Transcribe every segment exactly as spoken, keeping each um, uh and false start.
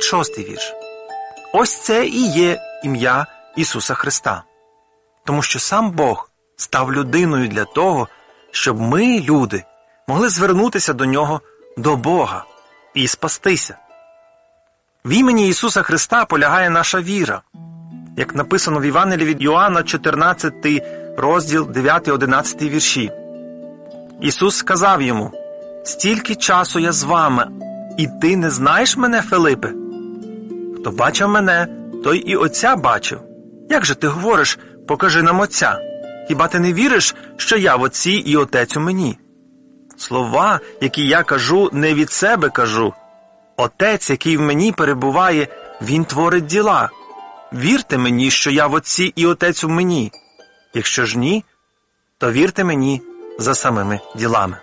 шостий вірш. Ось це і є ім'я Ісуса Христа. Тому що сам Бог став людиною для того, щоб ми, люди, могли звернутися до Нього, до Бога, і спастися. В імені Ісуса Христа полягає наша віра. Як написано в Євангелії від Йоанна, чотирнадцятий розділ, дев'ятий-одинадцятий вірші. Ісус сказав йому: «Стільки часу я з вами, і ти не знаєш мене, Филипе? Хто бачив мене, той і Отця бачив. Як же ти говориш, покажи нам Отця? Хіба ти не віриш, що я в Отці і Отець у мені? Слова, які я кажу, не від себе кажу. Отець, який в мені перебуває, Він творить діла. Вірте мені, що я в Отці і Отець у мені. Якщо ж ні, то вірте мені за самими ділами».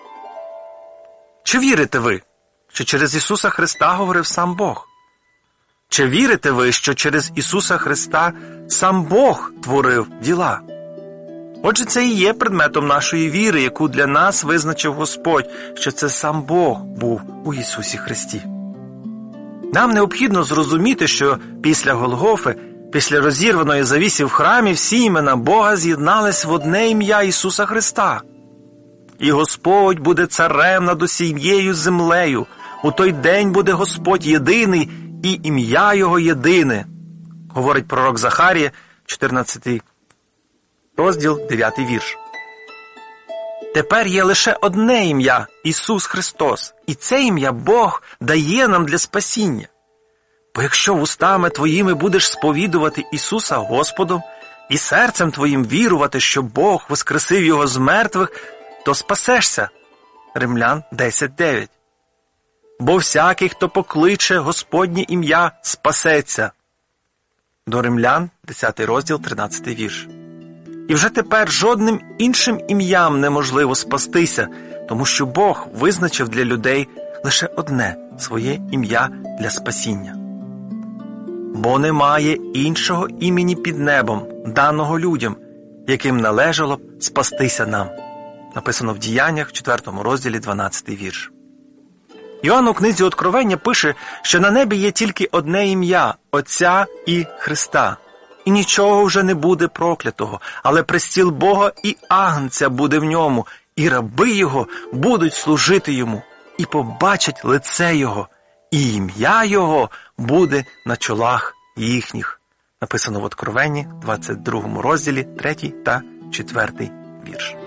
Чи вірите ви, що через Ісуса Христа говорив сам Бог? Чи вірите ви, що через Ісуса Христа сам Бог творив діла? Отже, це і є предметом нашої віри, яку для нас визначив Господь, що це сам Бог був у Ісусі Христі. Нам необхідно зрозуміти, що після Голгофи, після розірваної завіси в храмі, всі імена Бога з'єднались в одне ім'я Ісуса Христа. І Господь буде царем над усією землею. У той день буде Господь єдиний, і ім'я Його єдине, говорить пророк Захарія, чотирнадцятий розділ, дев'ятий вірш. Тепер є лише одне ім'я – Ісус Христос, і це ім'я Бог дає нам для спасіння. Бо якщо вустами твоїми будеш сповідувати Ісуса Господом і серцем твоїм вірувати, що Бог воскресив Його з мертвих, то спасешся. Римлян десять дев'ять. Бо всякий, хто покличе Господнє ім'я, спасеться. До Римлян, десятий розділ, тринадцятий вірш. І вже тепер жодним іншим ім'ям неможливо спастися, тому що Бог визначив для людей лише одне своє ім'я для спасіння. Бо немає іншого імені під небом, даного людям, яким належало б спастися нам. Написано в Діяннях, четвертому розділі, дванадцятий вірш. Іоанн у книзі Откровення пише, що на небі є тільки одне ім'я – Отця і Христа. І нічого вже не буде проклятого, але престіл Бога і Агнця буде в ньому, і раби Його будуть служити Йому, і побачать лице Його, і ім'я Його буде на чолах їхніх. Написано в Откровенні, двадцять другому розділі, третій та четвертий вірш.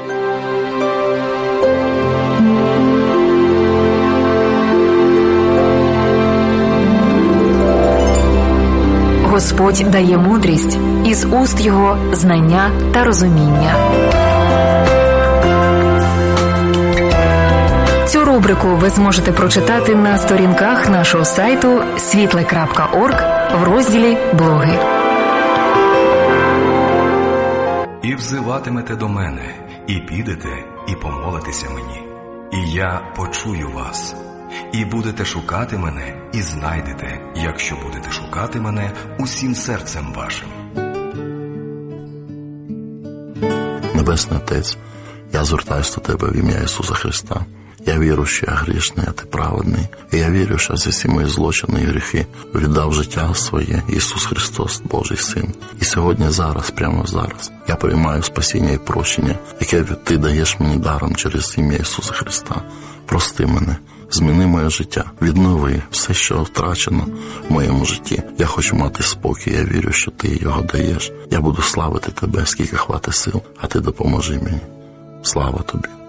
Господь дає мудрість, із уст Його знання та розуміння. Цю рубрику ви зможете прочитати на сторінках нашого сайту світле крапка орг в розділі «Блоги». «І взиватимете до мене, і підете, і помолитеся мені, і я почую вас. І будете шукати мене, і знайдете, якщо будете шукати мене усім серцем вашим». Небесний Отець, я звертаюся до Тебе в ім'я Ісуса Христа. Я вірю, що я грішний, а Ти праведний. І я вірю, що за всі мої злочини і гріхи віддав життя своє Ісус Христос, Божий Син. І сьогодні, зараз, прямо зараз, я приймаю спасіння і прощення, яке Ти даєш мені даром через ім'я Ісуса Христа. Прости мене. Зміни моє життя, віднови все, що втрачено в моєму житті. Я хочу мати спокій, я вірю, що Ти його даєш. Я буду славити Тебе, скільки хватить сил, а Ти допоможи мені. Слава Тобі.